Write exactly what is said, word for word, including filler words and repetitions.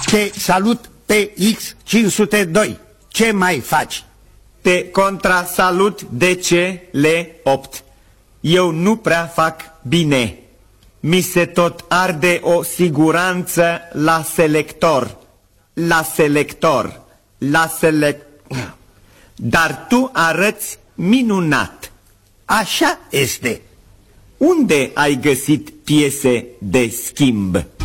Te salut pe X cinci zero doi. Ce mai faci? Te contrasalut D C L opt. Eu nu prea fac bine. Mi se tot arde o siguranță la selector. La selector. La select... Dar tu arăți minunat. Așa este. Unde ai găsit piese de schimb?